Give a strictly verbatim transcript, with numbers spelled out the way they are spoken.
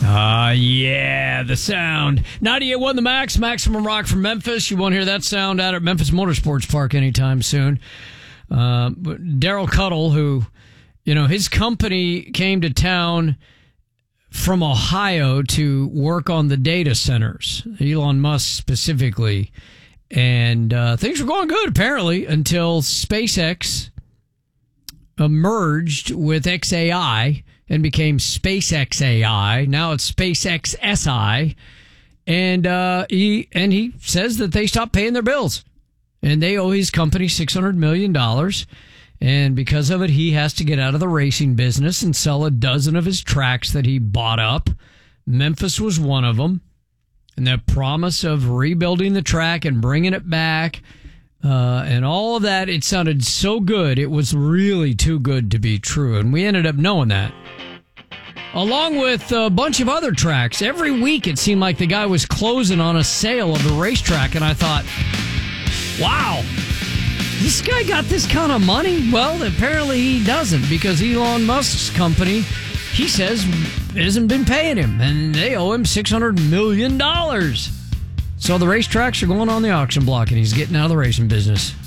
Ah, uh, yeah, the sound. ninety-eight point one The Max, Maximum Rock from Memphis. You won't hear that sound out at Memphis Motorsports Park anytime soon. Uh, Daryl Cuddle, who, you know, his company came to town from Ohio to work on the data centers, Elon Musk specifically. And uh, things were going good, apparently, until SpaceX merged with X A I and became SpaceX A I. Now it's SpaceX S I. And uh, he and he says that they stopped paying their bills. And they owe his company six hundred million dollars. And because of it, he has to get out of the racing business and sell a dozen of his tracks that he bought up. Memphis was one of them. And the promise of rebuilding the track and bringing it back uh, and all of that, it sounded so good. It was really too good to be true. And we ended up knowing that. Along with a bunch of other tracks. Every week it seemed like the guy was closing on a sale of the racetrack. And I thought, wow, this guy got this kind of money? Well, apparently he doesn't, because Elon Musk's company, he says, hasn't been paying him, and they owe him six hundred million dollars. So the racetracks are going on the auction block, and he's getting out of the racing business.